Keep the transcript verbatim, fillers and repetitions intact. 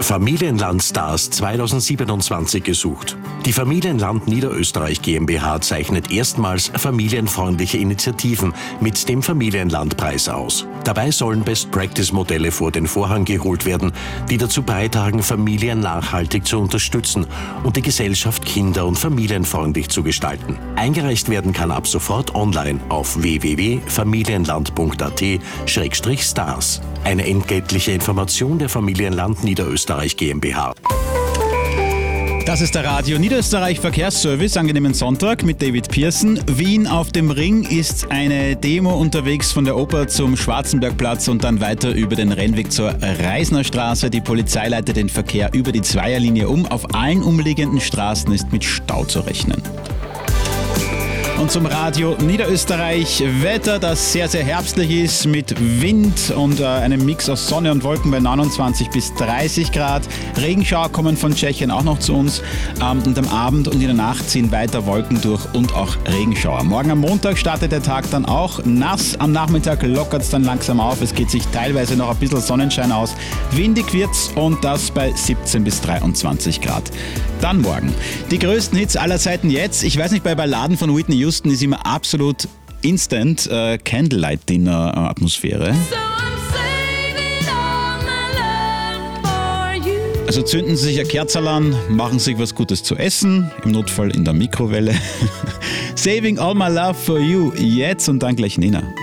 Familienland Stars zweitausendsiebenundzwanzig gesucht. Die Familienland Niederösterreich GmbH zeichnet erstmals familienfreundliche Initiativen mit dem Familienlandpreis aus. Dabei sollen Best-Practice-Modelle vor den Vorhang geholt werden, die dazu beitragen, Familien nachhaltig zu unterstützen und die Gesellschaft kinder- und familienfreundlich zu gestalten. Eingereicht werden kann ab sofort online auf w w w punkt familienland punkt a t schrägstrich stars. Eine entgeltliche Information der Familienland Niederösterreich GmbH. Das ist der Radio Niederösterreich Verkehrsservice. Angenehmen Sonntag mit David Pearson. Wien auf dem Ring ist eine Demo unterwegs von der Oper zum Schwarzenbergplatz und dann weiter über den Rennweg zur Reisnerstraße. Die Polizei leitet den Verkehr über die Zweierlinie um. Auf allen umliegenden Straßen ist mit Stau zu rechnen. Und zum Radio Niederösterreich Wetter, das sehr, sehr herbstlich ist mit Wind und äh, einem Mix aus Sonne und Wolken bei neunundzwanzig bis dreißig Grad. Regenschauer kommen von Tschechien auch noch zu uns. Ähm, und am Abend und in der Nacht ziehen weiter Wolken durch und auch Regenschauer. Morgen am Montag startet der Tag dann auch nass. Am Nachmittag lockert es dann langsam auf. Es geht sich teilweise noch ein bisschen Sonnenschein aus. Windig wird's und das bei siebzehn bis dreiundzwanzig Grad. Dann morgen. Die größten Hits aller Zeiten jetzt. Ich weiß nicht, bei Balladen von Whitney Houston ist immer absolut instant äh, Candlelight-Dinner-Atmosphäre. Also zünden Sie sich ein Kerzerl an, machen sich was Gutes zu essen, im Notfall in der Mikrowelle. Saving all my love for you, jetzt und dann gleich Nina.